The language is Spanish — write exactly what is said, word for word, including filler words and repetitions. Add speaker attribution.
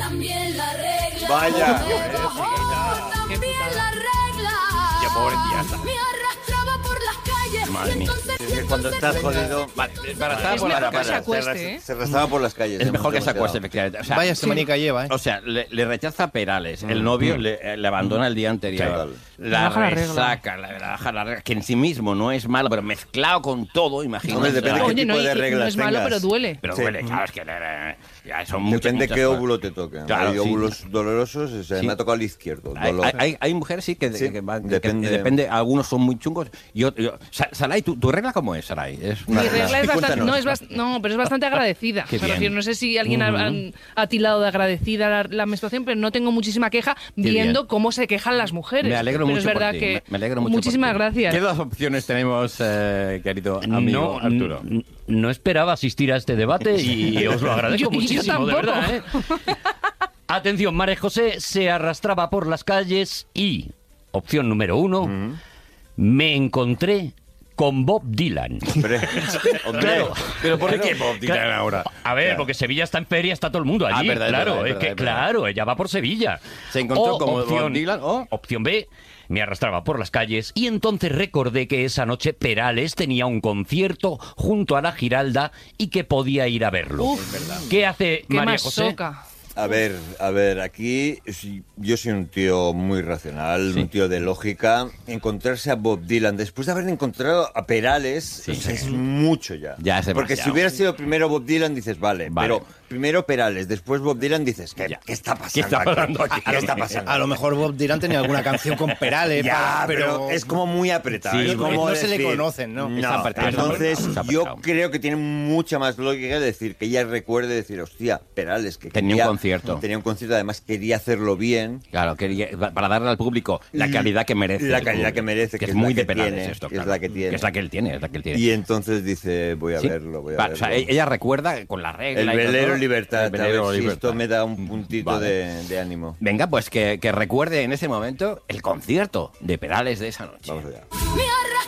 Speaker 1: también la regla.
Speaker 2: Vaya.
Speaker 1: También la regla.
Speaker 3: Qué pobre tía.
Speaker 1: Me arrastraba por las calles.
Speaker 3: Madre mía.
Speaker 2: Es que cuando estás jodido...
Speaker 3: Vale, para estar
Speaker 4: Es
Speaker 3: por
Speaker 4: mejor
Speaker 3: la
Speaker 4: que
Speaker 3: para-
Speaker 4: se acueste, ¿eh?
Speaker 2: Se arrastraba por las calles.
Speaker 3: Es mejor que se
Speaker 2: demasiado.
Speaker 3: acueste, efectivamente. O sea,
Speaker 5: Vaya semanica lleva, ¿eh?
Speaker 3: O sea, le, le rechaza Perales. El novio le, le abandona el día anterior.
Speaker 2: Total.
Speaker 3: La
Speaker 4: Baja la regla.
Speaker 3: resaca, la, la baja la regla, que en sí mismo no es malo, pero mezclado con todo, imagínate.
Speaker 2: Hombre, depende de qué
Speaker 4: Oye, no,
Speaker 2: tipo de
Speaker 4: y- y
Speaker 2: reglas
Speaker 4: no es malo,
Speaker 2: tengas.
Speaker 4: pero duele.
Speaker 3: Pero
Speaker 2: Sí.
Speaker 3: duele, claro, es que eh, ya son muchas,
Speaker 2: Depende
Speaker 3: muchas
Speaker 2: qué
Speaker 3: cosas.
Speaker 2: óvulo te toque.
Speaker 3: Claro,
Speaker 2: Hay
Speaker 3: sí.
Speaker 2: óvulos dolorosos, o sea,
Speaker 3: Sí.
Speaker 2: me ha tocado el izquierdo.
Speaker 3: Hay,
Speaker 2: dolor.
Speaker 3: hay, hay, hay mujeres sí que,
Speaker 2: Sí,
Speaker 3: que van- que-
Speaker 2: depende.
Speaker 3: que depende, algunos son muy chungos y otros. Sa- Saray, ¿tu, ¿tu regla cómo es, Saray? Es
Speaker 4: Mi
Speaker 3: una
Speaker 4: regla es bastante,
Speaker 2: Cuéntanos.
Speaker 4: no, es bast- no, pero es bastante agradecida.
Speaker 3: Qué
Speaker 4: Me
Speaker 3: bien.
Speaker 4: refiero, no sé si alguien ha, han- ha tildado de agradecida la, la menstruación, pero no tengo muchísima queja viendo
Speaker 3: bien.
Speaker 4: cómo se quejan las mujeres.
Speaker 3: Me alegro
Speaker 4: pero
Speaker 3: mucho
Speaker 4: es verdad
Speaker 3: por ti,
Speaker 4: que
Speaker 3: me- me alegro mucho
Speaker 4: muchísimas
Speaker 3: por ti.
Speaker 4: gracias.
Speaker 3: ¿Qué dos opciones tenemos, eh, querido amigo
Speaker 6: No,
Speaker 3: Arturo?
Speaker 6: n- no esperaba asistir a este debate y os lo agradezco
Speaker 4: Yo- yo
Speaker 6: muchísimo, de
Speaker 4: tampoco.
Speaker 6: verdad. ¿eh? Atención, María José se arrastraba por las calles y, opción número uno, me encontré con Bob Dylan.
Speaker 2: Hombre, hombre.
Speaker 6: Claro.
Speaker 3: ¿Pero por qué Bob Dylan
Speaker 6: Claro.
Speaker 3: ahora?
Speaker 6: A ver, porque Sevilla está en feria, está todo el mundo allí.
Speaker 3: Ah, verdad, es
Speaker 6: claro,
Speaker 3: verdad, es
Speaker 6: es
Speaker 3: verdad,
Speaker 6: que
Speaker 3: es verdad.
Speaker 6: claro, ella va por Sevilla.
Speaker 3: Se encontró
Speaker 6: O
Speaker 3: con Bob
Speaker 6: opción,
Speaker 3: Dylan, o-
Speaker 6: opción B, me arrastraba por las calles y entonces recordé que esa noche Perales tenía un concierto junto a la Giralda y que podía ir a verlo.
Speaker 4: Uf,
Speaker 6: ¿Qué hace
Speaker 4: qué
Speaker 6: María
Speaker 4: más
Speaker 6: José?
Speaker 4: soca.
Speaker 2: A ver, a ver, aquí sí, yo soy un tío muy racional, un tío de lógica. Encontrarse a Bob Dylan después de haber encontrado a Perales o sea, es mucho ya.
Speaker 3: Ya es
Speaker 2: Porque si
Speaker 3: demasiado.
Speaker 2: hubiera sido primero Bob Dylan dices, vale,
Speaker 3: Vale.
Speaker 2: pero primero Perales, después Bob Dylan dices, ¿qué,
Speaker 3: Ya.
Speaker 2: ¿qué está pasando?
Speaker 3: ¿Qué está pasando aquí?
Speaker 2: ¿Qué está pasando?
Speaker 5: A lo mejor Bob Dylan tenía alguna canción con Perales,
Speaker 2: Ya,
Speaker 5: para-
Speaker 2: pero, es como muy apretado.
Speaker 3: Sí,
Speaker 2: es como
Speaker 5: no se le
Speaker 2: decir-
Speaker 5: conocen, ¿no?
Speaker 3: Está
Speaker 2: No,
Speaker 3: apretado, está
Speaker 2: entonces
Speaker 3: apretado, está
Speaker 2: yo
Speaker 3: apretado.
Speaker 2: creo que tiene mucha más lógica decir que ella recuerde decir, hostia, Perales, que
Speaker 3: Tenía un
Speaker 2: quería-
Speaker 3: concierto.
Speaker 2: Tenía un concierto, además quería hacerlo bien.
Speaker 3: Claro, que, para darle al público la calidad que merece.
Speaker 2: La
Speaker 3: el
Speaker 2: calidad
Speaker 3: público.
Speaker 2: que merece,
Speaker 3: que
Speaker 2: que
Speaker 3: es
Speaker 2: es la
Speaker 3: muy
Speaker 2: que
Speaker 3: de Perales
Speaker 2: tiene,
Speaker 3: esto,
Speaker 2: que es
Speaker 3: claro.
Speaker 2: la que tiene.
Speaker 3: Que es la que él tiene, es la que él tiene.
Speaker 2: Y entonces dice, voy a
Speaker 3: Sí.
Speaker 2: verlo, voy a
Speaker 3: Va,
Speaker 2: verlo.
Speaker 3: o sea, ella recuerda con la regla.
Speaker 2: El
Speaker 3: y todo,
Speaker 2: velero
Speaker 3: ¿no?
Speaker 2: libertad,
Speaker 3: El velero
Speaker 2: a ver si
Speaker 3: libertad.
Speaker 2: esto me da un puntito
Speaker 3: Vale.
Speaker 2: de, de ánimo.
Speaker 3: Venga, pues que, que recuerde en ese momento el concierto de Perales de esa noche.
Speaker 2: Vamos allá.
Speaker 1: Me